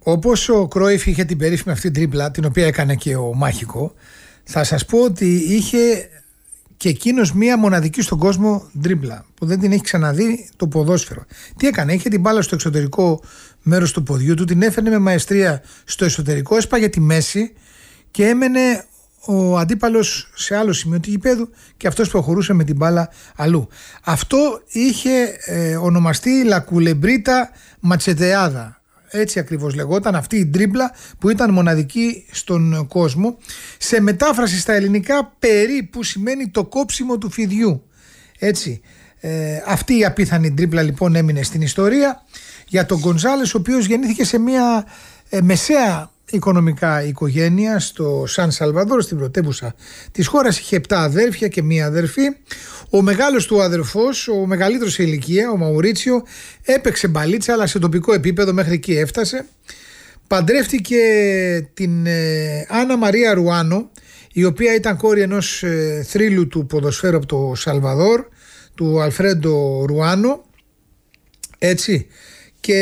Όπως ο Κρόιφ είχε την περίφημη αυτή τρίπλα, την οποία έκανε και ο Μάχικο, θα σας πω ότι είχε και εκείνος μία μοναδική στον κόσμο τρίπλα που δεν την έχει ξαναδεί το ποδόσφαιρο. Τι έκανε? Είχε την μπάλα στο εξωτερικό μέρος του ποδιού του, την έφερνε με μαεστρία στο εσωτερικό, έσπαγε τη μέση και έμενε ο αντίπαλος σε άλλο σημείο του γηπέδου και αυτός προχωρούσε με την μπάλα αλλού. Αυτό είχε ονομαστεί Λακουλεμπρίτα Ματσετεάδα. Έτσι ακριβώς λεγόταν αυτή η τρίπλα που ήταν μοναδική στον κόσμο. Σε μετάφραση στα ελληνικά περίπου σημαίνει το κόψιμο του φιδιού. Έτσι. Αυτή η απίθανη τρίπλα λοιπόν έμεινε στην ιστορία για τον Γκονζάλες, ο οποίος γεννήθηκε σε μια μεσαία οικονομικά οικογένεια στο Σαν Σαλβαδόρ, στην πρωτεύουσα της χώρας. Είχε 7 αδέρφια και μία αδερφή. Ο μεγάλος του αδερφός, ο μεγαλύτερος σε ηλικία, ο Μαουρίτσιο, έπαιξε μπαλίτσα, αλλά σε τοπικό επίπεδο μέχρι εκεί έφτασε. Παντρεύτηκε την Άννα Μαρία Ρουάνο, η οποία ήταν κόρη ενός θρύλου του ποδοσφαίρου από το Σαλβαδόρ, του Αλφρέντο Ρουάνο. Έτσι. Και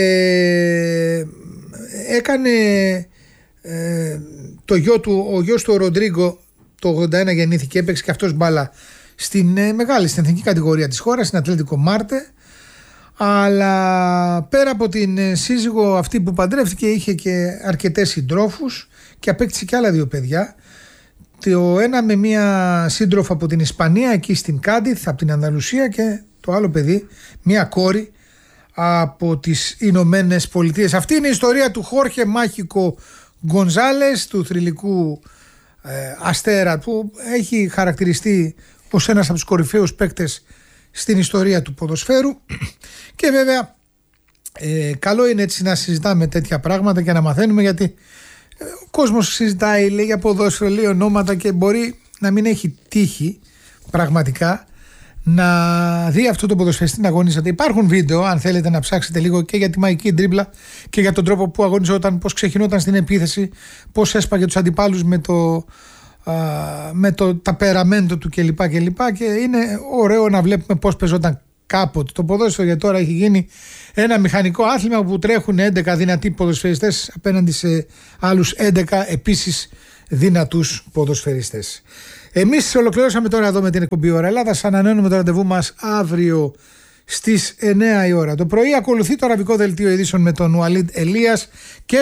έκανε το γιο του, ο γιος του ο Ροντρίγκο, το 81 γεννήθηκε, έπαιξε και αυτός μπάλα στην εθνική κατηγορία της χώρας, στην Ατλέτικο Μάρτε. Αλλά πέρα από την σύζυγο αυτή που παντρεύτηκε, είχε και αρκετές συντρόφους και απέκτησε και άλλα 2 παιδιά. Το ένα με μία σύντροφο από την Ισπανία, εκεί στην Κάντιθ, από την Ανδαλουσία, και το άλλο παιδί, μία κόρη από τις Ηνωμένες Πολιτείες. Αυτή είναι η ιστορία του Χόρχε Μάχικο Γκονζάλες, του θρυλικού αστέρα, που έχει χαρακτηριστεί ως ένας από τους κορυφαίους παίκτες στην ιστορία του ποδοσφαίρου. Και βέβαια καλό είναι έτσι να συζητάμε τέτοια πράγματα και να μαθαίνουμε, γιατί ο κόσμος συζητάει, λέει για ποδόσφαιρο, λέει ονόματα και μπορεί να μην έχει τύχει πραγματικά να δει αυτό το ποδοσφαιριστή να αγωνίζεται. Υπάρχουν βίντεο, αν θέλετε να ψάξετε λίγο, και για τη μαγική τρίπλα και για τον τρόπο που αγωνιζόταν, πώς ξεκινόταν στην επίθεση, πώς έσπαγε τους αντιπάλους με το ταπεραμέντο του κλπ. Και είναι ωραίο να βλέπουμε πώς παίζονταν κάποτε το ποδόσφαιρο, γιατί τώρα έχει γίνει ένα μηχανικό άθλημα που τρέχουν 11 δυνατοί ποδοσφαιριστές απέναντι σε άλλους 11 επίσης δυνατούς ποδοσφαιριστές. Εμείς ολοκληρώσαμε τώρα εδώ με την εκπομπή Ώρα Ελλάδα. Σας ανανεώνουμε το ραντεβού μας αύριο στις 9 η ώρα το πρωί. Ακολουθεί το αραβικό δελτίο ειδήσεων με τον Ουαλίντ Ελίας και